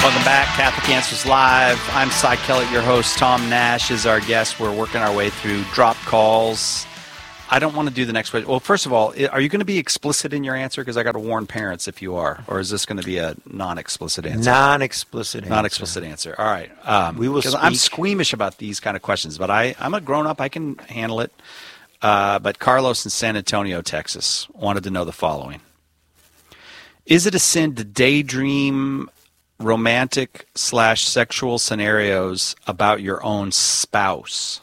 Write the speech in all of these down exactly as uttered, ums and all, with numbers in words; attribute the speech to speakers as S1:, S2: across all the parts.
S1: Welcome back, Catholic Answers Live. I'm Cy Kellett, your host. Tom Nash is our guest. We're working our way through drop calls. I don't want to do the next question. Well, first of all, are you going to be explicit in your answer? Because I got to warn parents if you are. Or is this going to be a non-explicit answer?
S2: Non-explicit answer.
S1: Non-explicit answer. All right. Um,
S2: we will
S1: Because I'm squeamish about these kind of questions, but I, I'm a grown-up. I can handle it. Uh, but Carlos in San Antonio, Texas, wanted to know the following. Is it a sin to daydream romantic slash sexual scenarios about your own spouse?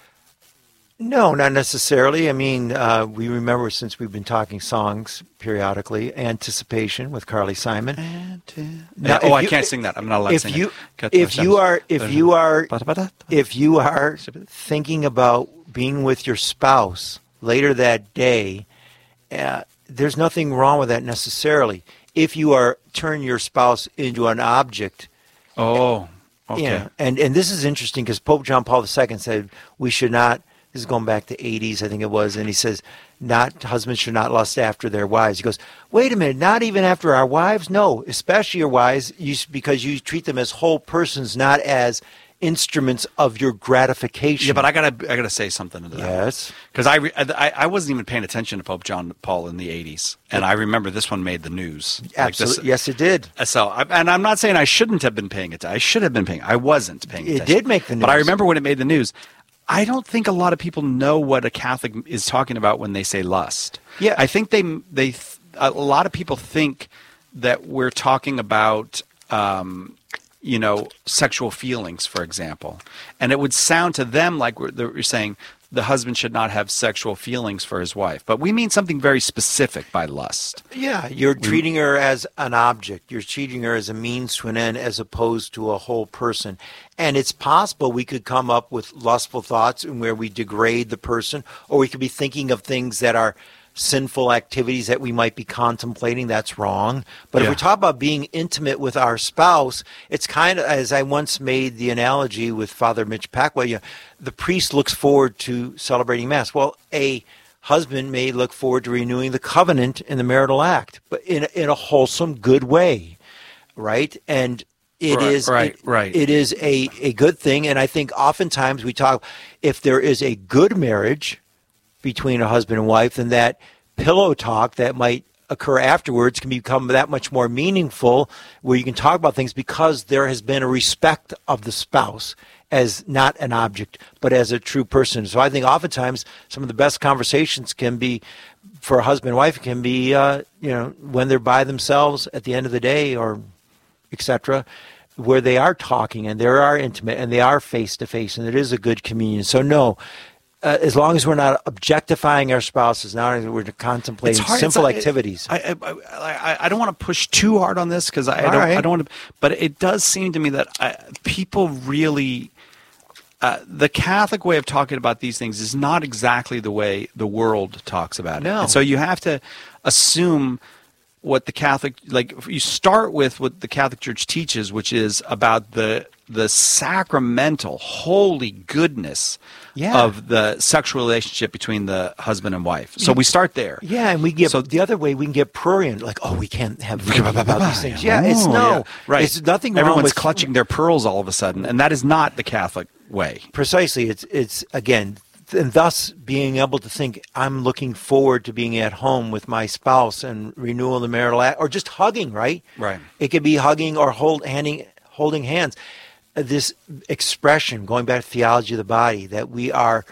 S2: No, not necessarily. I mean, uh, we remember, since we've been talking songs periodically, Anticipation with Carly Simon.
S1: Anti- now, oh, I you, can't sing that. I'm not allowed
S2: if
S1: to sing
S2: you,
S1: it. Cut
S2: if you are, if you are, if you are thinking about being with your spouse later that day, uh, there's nothing wrong with that necessarily. If you are turn your spouse into an object.
S1: Oh, okay.
S2: You know, and, and this is interesting because Pope John Paul the Second said we should not, this is going back to eighties, I think it was, and he says, not husbands should not lust after their wives. He goes, wait a minute, not even after our wives? No, especially your wives, you, because you treat them as whole persons, not as instruments of your gratification.
S1: Yeah, but I gotta, I gotta say something to that.
S2: Yes,
S1: because I, I, I wasn't even paying attention to Pope John Paul in the eighties, and I remember this one made the news.
S2: Absolutely,
S1: like this,
S2: yes, it did.
S1: So, I, and I'm not saying I shouldn't have been paying attention. I should have been paying. I wasn't paying attention.
S2: It did make the news,
S1: but I remember when it made the news. I don't think a lot of people know what a Catholic is talking about when they say lust.
S2: Yeah,
S1: I think they, they, a lot of people think that we're talking about. Um, you know, sexual feelings, for example. And it would sound to them like we're, we're saying the husband should not have sexual feelings for his wife. But we mean something very specific by lust.
S2: Yeah, you're we, treating her as an object. You're treating her as a means to an end as opposed to a whole person. And it's possible we could come up with lustful thoughts in where we degrade the person, or we could be thinking of things that are sinful activities that we might be contemplating. That's wrong. But yeah. If we talk about being intimate with our spouse, it's kind of, as I once made the analogy with Father Mitch Packwell, you know, the priest looks forward to celebrating Mass. Well, a husband may look forward to renewing the covenant in the marital act, but in, in a wholesome, good way, right? And it
S1: right,
S2: is
S1: right,
S2: it,
S1: right.
S2: It is a, a good thing. And I think oftentimes we talk, if there is a good marriage between a husband and wife, then that pillow talk that might occur afterwards can become that much more meaningful, where you can talk about things because there has been a respect of the spouse as not an object, but as a true person. So I think oftentimes some of the best conversations can be, for a husband and wife, can be, uh, you know, when they're by themselves at the end of the day, or et cetera, where they are talking and they are intimate and they are face-to-face, and it is a good communion. So no, Uh, as long as we're not objectifying our spouses, now we're contemplating sinful
S1: like,
S2: activities.
S1: I, I, I, I don't want to push too hard on this because I, I, don't,
S2: right.
S1: I don't want to, but it does seem to me that I, people really, uh, the Catholic way of talking about these things is not exactly the way the world talks about it.
S2: No.
S1: And so you have to assume what the Catholic, like you start with what the Catholic Church teaches, which is about the the sacramental, holy goodness yeah. of the sexual relationship between the husband and wife. So we start there.
S2: Yeah, and we get, so the other way, we can get prurient, like, oh, we can't have about these things. Yeah, it's no.
S1: Yeah. Right.
S2: It's nothing wrong
S1: Everyone's
S2: with
S1: clutching their pearls all of a sudden, and that is not the Catholic way.
S2: Precisely. It's, it's again, and thus being able to think, I'm looking forward to being at home with my spouse and renewal of the marital act, or just hugging, right?
S1: Right.
S2: It could be hugging or hold, handing, holding hands. This expression, going back to theology of the body, that we are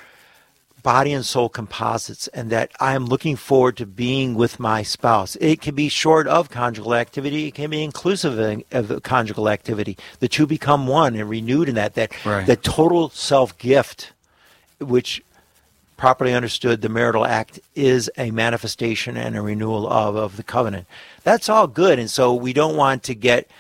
S2: body and soul composites, and that I am looking forward to being with my spouse. It can be short of conjugal activity. It can be inclusive of conjugal activity. The two become one and renewed in that, that,
S1: right.
S2: that total self-gift, which properly understood, the marital act is a manifestation and a renewal of, of the covenant. That's all good. And so we don't want to get...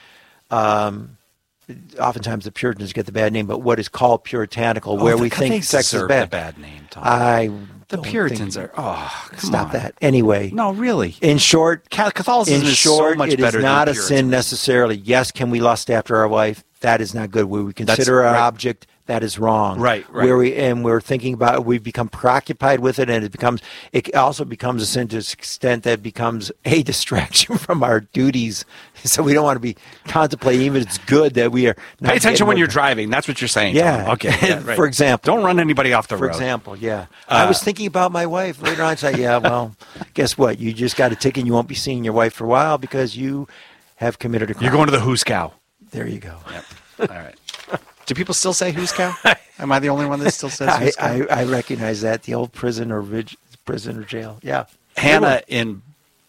S2: Um, oftentimes the Puritans get the bad name, but what is called puritanical,
S1: oh,
S2: where
S1: the,
S2: we think sex is bad.
S1: The bad name, Tom.
S2: I
S1: the Puritans are. Oh, come
S2: stop
S1: on.
S2: that. Anyway,
S1: no, really.
S2: In short,
S1: Catholicism
S2: in
S1: is
S2: short,
S1: so much
S2: it
S1: better
S2: is not
S1: than
S2: a sin necessarily. Yes, can we lust after our wife? That is not good. Where we consider an
S1: right.
S2: object, that is wrong.
S1: Right, right.
S2: Where we and we're thinking about, we become preoccupied with it, and it becomes. It also becomes a sin to the extent that it becomes a distraction from our duties So we don't want to be contemplating even it's good that we are not
S1: Pay attention when
S2: getting-
S1: you're driving. That's what you're saying.
S2: Yeah.
S1: Tom. Okay. Yeah, right.
S2: For example.
S1: Don't run anybody off the
S2: For
S1: road.
S2: example, yeah. I was thinking about my wife later on. I said, yeah, well, guess what? You just got a ticket and you won't be seeing your wife for a while because you have committed a crime.
S1: You're going to the Who's Cow.
S2: There you go.
S1: Yep. All right. Do people still say Who's Cow? Am I the only one that still says
S2: I,
S1: Who's Cow?
S2: I, I recognize that, the old prison or rig, prison or jail. Yeah.
S1: Hannah in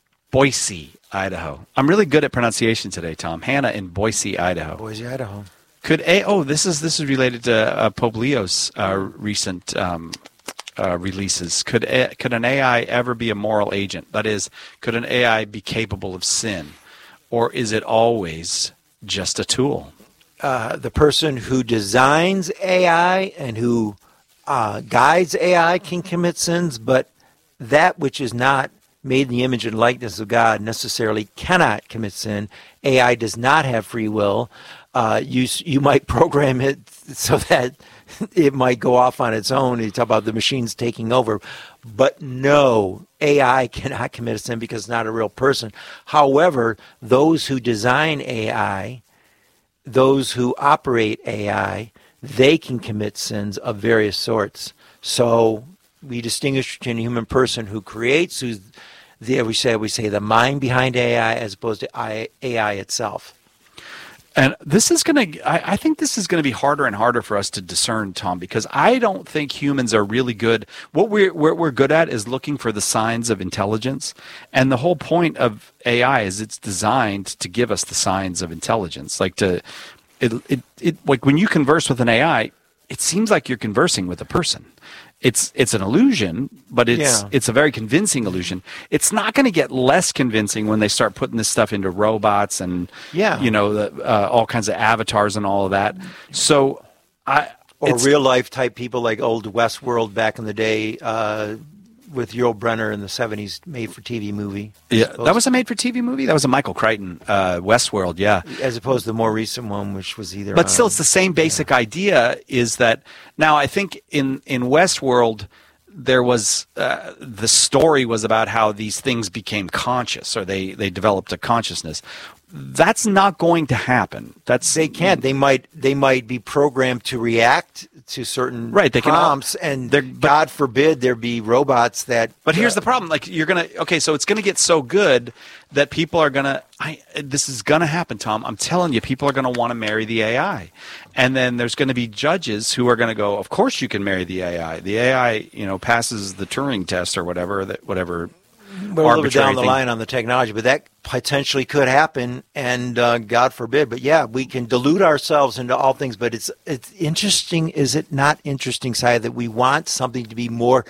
S1: Boise, Idaho. I'm really good at pronunciation today, Tom. Hannah in Boise, Idaho.
S2: Boise, Idaho.
S1: Could a oh this is this is related to uh, Pope Leo's uh, recent um, uh, releases. Could a, could an A I ever be a moral agent? That is, could an A I be capable of sin, or is it always just a tool?
S2: Uh, the person who designs A I and who uh, guides A I can commit sins, but that which is not made in the image and likeness of God necessarily cannot commit sin. A I does not have free will. Uh, you you might program it so that it might go off on its own. You talk about the machines taking over. But no, A I cannot commit a sin because it's not a real person. However, those who design A I, those who operate A I, they can commit sins of various sorts. So we distinguish between a human person who creates, who's the, we say we say the mind behind A I as opposed to A I itself.
S1: And this is going to, I think this is going to be harder and harder for us to discern, Tom, because I don't think humans are really good. What we're, what we're good at is looking for the signs of intelligence. And the whole point of A I is it's designed to give us the signs of intelligence. Like to, it, it, it like when you converse with an A I, it seems like you're conversing with a person. It's it's an illusion, but it's
S2: Yeah.
S1: it's a very convincing illusion. It's not going to get less convincing when they start putting this stuff into robots and
S2: Yeah.
S1: you know the, uh, all kinds of avatars and all of that. So I
S2: Or
S1: it's-
S2: real life type people like old Westworld back in the day uh, with Yul Brynner in the seventies made for T V movie. I
S1: yeah,
S2: suppose.
S1: that was a made for T V movie. That was a Michael Crichton uh, Westworld. Yeah.
S2: As opposed to the more recent one, which was either.
S1: But still,
S2: on-
S1: it's the same basic idea. Is that now? I think in in Westworld, there was uh, the story was about how these things became conscious, or they they developed a consciousness. That's not going to happen. That's
S2: They can't. They might. They might be programmed to react to certain
S1: Right, they can all-
S2: prompts, and
S1: they're- but-
S2: God forbid there be robots that.
S1: But here's
S2: uh,
S1: the problem: like you're gonna okay, so it's gonna get so good that people are gonna. I this is gonna happen, Tom. I'm telling you, people are gonna want to marry the A I, and then there's gonna be judges who are gonna go, of course you can marry the A I. The A I, you know, passes the Turing test or whatever that whatever.
S2: We're a little bit
S1: arbitrary
S2: down the
S1: thing.
S2: line on the technology, but that potentially could happen, and uh, God forbid. But yeah, we can delude ourselves into all things. But it's it's interesting, is it not interesting, side that we want something to be more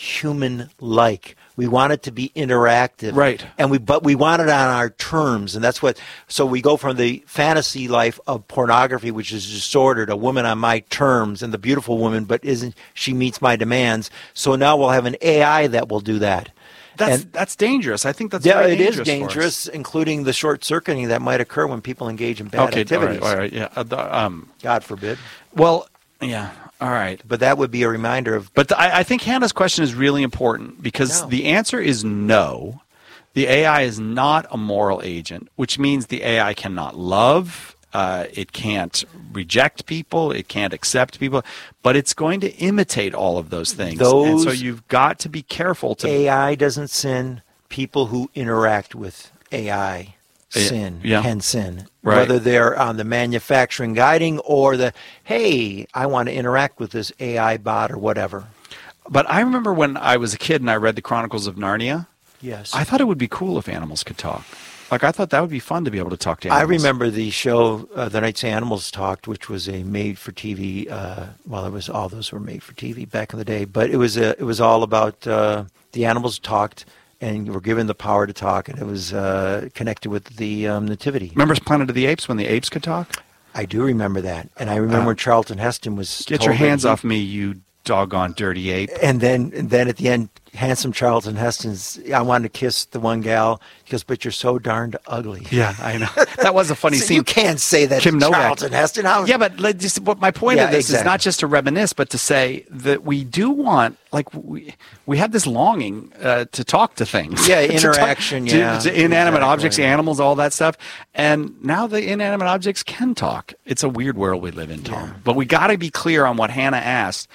S2: human-like. We want it to be interactive,
S1: Right.
S2: And we but we want it on our terms, and that's what. So we go from the fantasy life of pornography, which is disordered, a woman on my terms, and the beautiful woman, but isn't she meets my demands. So now we'll have an A I that will do that.
S1: That's
S2: And-
S1: that's dangerous. I think that's
S2: yeah,
S1: very
S2: it is
S1: dangerous.
S2: dangerous, including the short circuiting that might occur when people engage in bad
S1: Okay,
S2: activities.
S1: all right, all right, yeah. Uh, the, um,
S2: God forbid.
S1: well, yeah, all right.
S2: But that would be a reminder of.
S1: But the, I, I think Hannah's question is really important because
S2: No.
S1: the answer is no. The A I is not a moral agent, which means the A I cannot love. Uh, it can't reject people. It can't accept people. But it's going to imitate all of those things. and so
S2: Those-
S1: you've got to be careful to.
S2: A I doesn't sin. People who interact with A I sin,
S1: yeah.
S2: can sin.
S1: Right.
S2: Whether they're on the manufacturing guiding or the, hey, I want to interact with this A I bot or whatever.
S1: But I remember when I was a kid and I read the Chronicles of Narnia.
S2: Yes.
S1: I thought it would be cool if animals could talk. Like I thought that would be fun to be able to talk to
S2: I
S1: animals.
S2: remember the show uh, The Nights Animals Talked, which was a made-for-T V. Uh, well, it was all those were made-for-T V back in the day, but it was a, it was all about uh, the animals talked and were given the power to talk, and it was uh, connected with the um, nativity.
S1: Remember Planet of the Apes when the apes could talk?
S2: I do remember that, and I remember
S1: Uh,
S2: when Charlton Heston was
S1: Get
S2: told
S1: your
S2: that
S1: hands
S2: he-
S1: off me, you doggone dirty ape.
S2: And then, and then at the end, handsome Charlton Heston's, I wanted to kiss the one gal. He goes, but you're so darned ugly.
S1: Yeah, I know. That was a funny
S2: So
S1: scene.
S2: you can't say that
S1: Kim
S2: to
S1: Novak.
S2: Charlton Heston. How,
S1: Yeah, but like, just, what my point
S2: Yeah,
S1: of this
S2: exactly.
S1: is not just to reminisce, but to say that we do want, like, we we have this longing uh, to talk to things.
S2: Yeah,
S1: To talk-
S2: interaction,
S1: to-
S2: yeah,
S1: to inanimate
S2: exactly.
S1: objects, animals, all that stuff. And now the inanimate objects can talk. It's a weird world we live in, Tom.
S2: Yeah.
S1: But we got to be clear on what Hannah asked.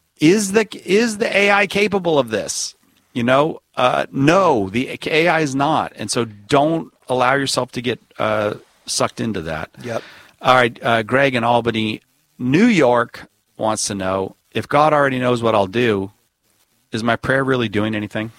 S1: Is the is the A I capable of this? You know, uh, no, the A I is not, and so don't allow yourself to get uh, sucked into that.
S2: Yep.
S1: All right, uh, Greg in Albany, New York wants to know if God already knows what I'll do. Is my prayer really doing anything?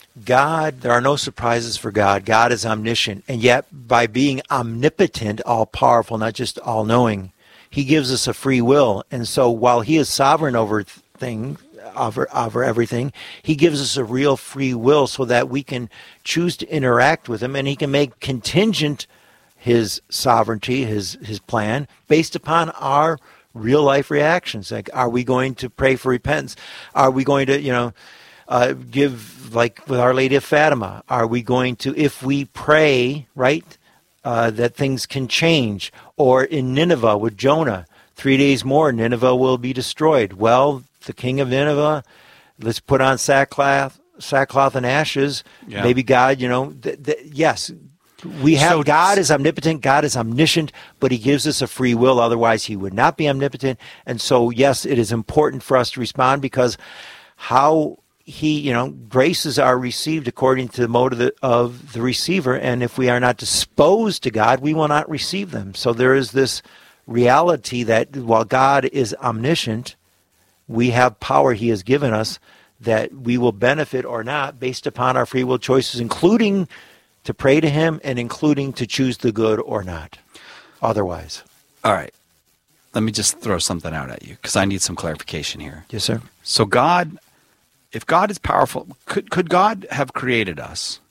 S2: God, there are no surprises for God. God is omniscient. And yet, by being omnipotent, all-powerful, not just all-knowing, he gives us a free will. And so while he is sovereign over things, over, over everything, he gives us a real free will so that we can choose to interact with him, and he can make contingent his sovereignty, his, his plan, based upon our real life reactions. Like, are we going to pray for repentance? Are we going to, you know, uh, give, like with Our Lady of Fatima, are we going to, if we pray, right, uh, that things can change? Or in Nineveh with Jonah, three days more, Nineveh will be destroyed. Well, the king of Nineveh, let's put on sackcloth, sackcloth and ashes.
S1: Yeah.
S2: Maybe God, you know, th- th- yes, we have,
S1: So-
S2: God is omnipotent, God is omniscient, but he gives us a free will. Otherwise, he would not be omnipotent. And so, yes, it is important for us to respond, because how he, you know, graces are received according to the mode of the, of the receiver. And if we are not disposed to God, we will not receive them. So there is this reality that while God is omniscient, we have power he has given us that we will benefit or not based upon our free will choices, including to pray to him and including to choose the good or not otherwise.
S1: All right. Let me just throw something out at you because I need some clarification here.
S2: Yes, sir.
S1: So God, if God is powerful, could could God have created us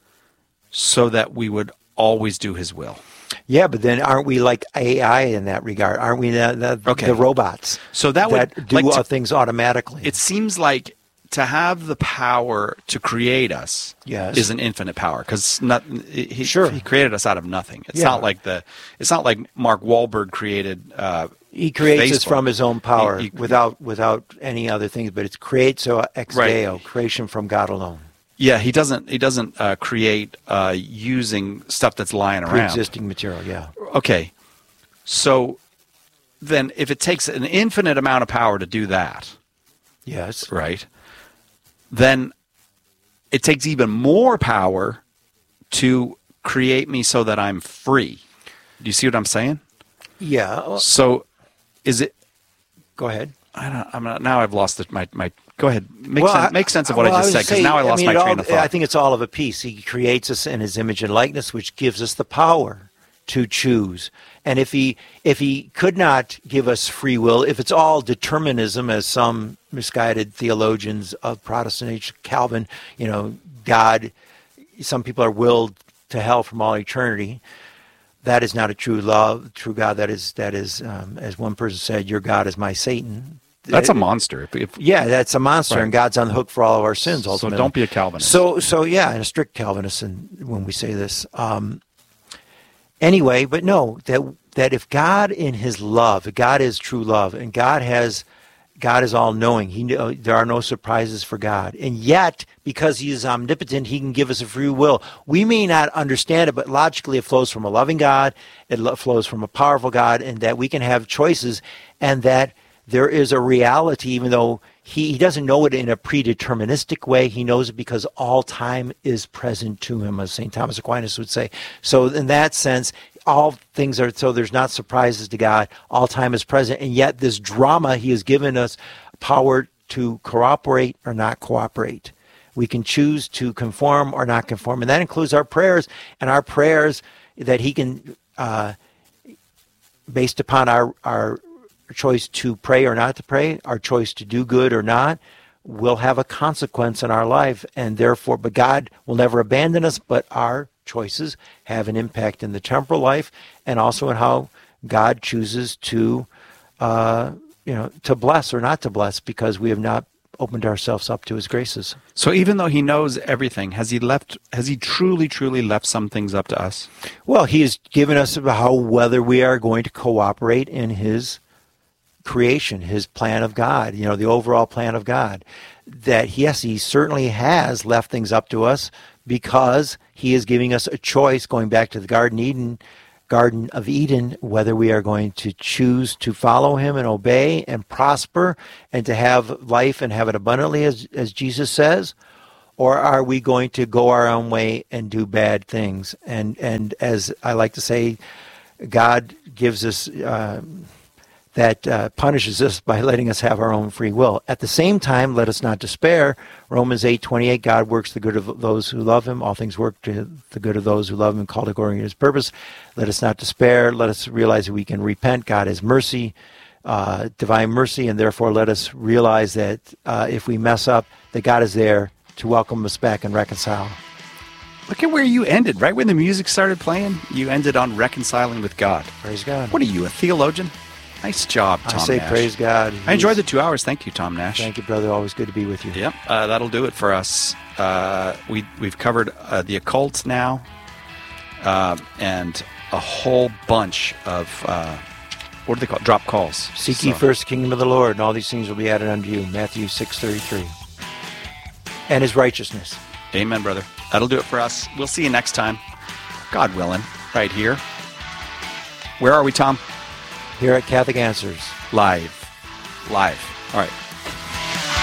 S1: so that we would always do his will?
S2: Yeah, but then aren't we like A I in that regard? Aren't we the, the,
S1: Okay.
S2: the robots
S1: So that would
S2: that do
S1: like to-
S2: uh, things automatically?
S1: it seems like to have the power to create us
S2: Yes.
S1: is an infinite power because not he,
S2: Sure.
S1: he created us out of nothing. It's
S2: Yeah.
S1: not like the it's not like Mark Wahlberg created. Uh,
S2: He creates us
S1: Facebook.
S2: from his own power
S1: He- he-
S2: without without any other things, but it's creatio ex
S1: Right.
S2: deo, creation from God alone,
S1: yeah, he doesn't he doesn't uh, create uh, using stuff that's lying around.
S2: pre-existing material. Yeah,
S1: Okay, so then if it takes an infinite amount of power to do that,
S2: yes,
S1: right? Then it takes even more power to create me so that I'm free. Do you see what I'm saying?
S2: yeah. Well,
S1: So is it
S2: go ahead.
S1: I don't I'm not now I've lost the, my my go ahead. Make
S2: Well,
S1: sense
S2: I-
S1: make sense of
S2: well,
S1: what I
S2: I
S1: just
S2: was
S1: said because
S2: saying-
S1: now I lost
S2: mean,
S1: my
S2: it
S1: train
S2: all-
S1: of thought.
S2: I think it's all of a piece. He creates us in his image and likeness, which gives us the power to choose. And if he if he could not give us free will, if it's all determinism, as some misguided theologians of Protestant age, Calvin, you know, God, some people are willed to hell from all eternity. That is not a true love, true God. That is that is, um, as one person said, your God is my Satan.
S1: That's a monster. If, if,
S2: Yeah, that's a monster,
S1: Right.
S2: and God's on the hook for all of our sins.
S1: so
S2: Ultimately,
S1: don't be a Calvinist.
S2: So, so yeah, and a strict Calvinist, and when we say this, um, anyway, but no, that that if God in His love, God is true love, and God has, God is all knowing. He know, there are no surprises for God, and yet because He is omnipotent, He can give us a free will. We may not understand it, but logically, it flows from a loving God. It lo- flows from a powerful God, and that we can have choices, and that there is a reality, even though he, he doesn't know it in a predeterministic way. He knows it because all time is present to him, as Saint Thomas Aquinas would say. So in that sense, all things are, so there's not surprises to God. All time is present. And yet this drama, he has given us power to cooperate or not cooperate. We can choose to conform or not conform. And that includes our prayers, and our prayers that he can, uh, based upon our, our choice to pray or not to pray, our choice to do good or not, will have a consequence in our life. And therefore, but God will never abandon us, but our choices have an impact in the temporal life and also in how God chooses to uh, you know, to bless or not to bless because we have not opened ourselves up to his graces.
S1: So even though he knows everything, has he left, has he truly, truly left some things up to us?
S2: Well, he has given us how whether we are going to cooperate in his creation, his plan of God, you know, the overall plan of God. That, yes, he certainly has left things up to us because he is giving us a choice, going back to the Garden Eden, Garden of Eden, whether we are going to choose to follow him and obey and prosper and to have life and have it abundantly, as, as Jesus says, or are we going to go our own way and do bad things? And, and as I like to say, God gives us... Uh, that uh, punishes us by letting us have our own free will. At the same time, let us not despair. Romans eight twenty-eight, God works the good of those who love him. All things work to the good of those who love him, called according to his purpose. Let us not despair. Let us realize that we can repent. God has mercy, uh, divine mercy, and therefore let us realize that uh, if we mess up, that God is there to welcome us back and reconcile.
S1: Look at where you ended, right when the music started playing. You ended on reconciling with God.
S2: Praise God.
S1: What are you, a theologian? Nice job, Tom
S2: I say
S1: Nash.
S2: Praise God.
S1: I enjoyed the two hours. Thank you, Tom Nash.
S2: Thank you, brother. Always good to be with you.
S1: Yep, uh, that'll do it for us. Uh, we, we've covered uh, the occult now uh, and a whole bunch of, uh, what do they call it? Drop calls.
S2: Seek
S1: so.
S2: ye first the kingdom of the Lord, and all these things will be added unto you. Matthew six thirty-three. And his righteousness.
S1: Amen, brother. That'll do it for us. We'll see you next time. God willing, right here. Where are we, Tom?
S2: Here at Catholic Answers.
S1: Live. Live. All right.